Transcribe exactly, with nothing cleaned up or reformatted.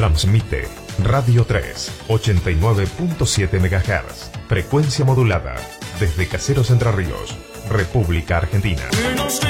Transmite Radio tres, ochenta y nueve punto siete megahertz. Frecuencia modulada. Desde Caseros Entre Ríos, República Argentina.